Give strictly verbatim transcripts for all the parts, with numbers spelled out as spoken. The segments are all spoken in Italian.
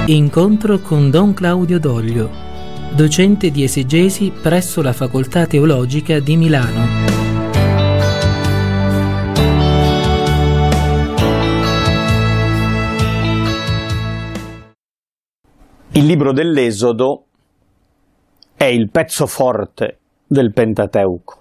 Incontro con Don Claudio Doglio, docente di esegesi presso la Facoltà Teologica di Milano. Il libro dell'Esodo è il pezzo forte del Pentateuco.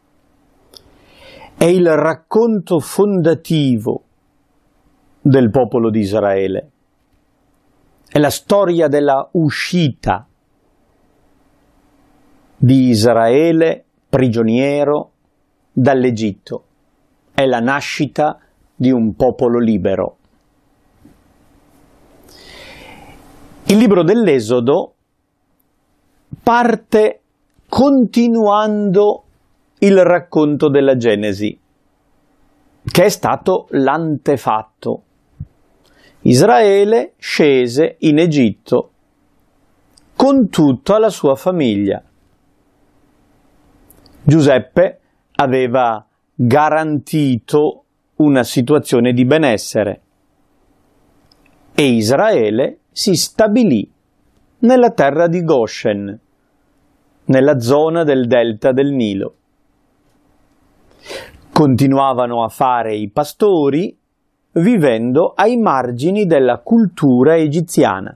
È il racconto fondativo del popolo di Israele. È la storia della uscita di Israele prigioniero dall'Egitto. È la nascita di un popolo libero. Il libro dell'Esodo parte continuando il racconto della Genesi, che è stato l'antefatto. Israele scese in Egitto con tutta la sua famiglia. Giuseppe aveva garantito una situazione di benessere e Israele si stabilì nella terra di Goshen, nella zona del delta del Nilo. Continuavano a fare i pastori, vivendo ai margini della cultura egiziana.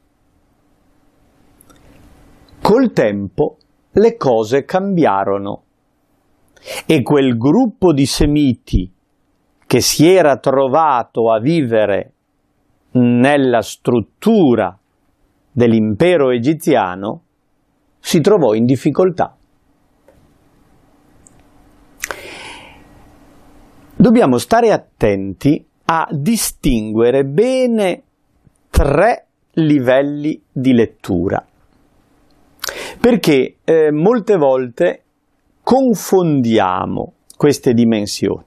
Col tempo le cose cambiarono e quel gruppo di semiti che si era trovato a vivere nella struttura dell'impero egiziano si trovò in difficoltà. Dobbiamo stare attenti a distinguere bene tre livelli di lettura, perché eh, molte volte confondiamo queste dimensioni.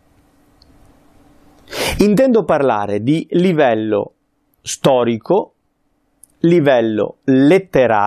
Intendo parlare di livello storico, livello letterario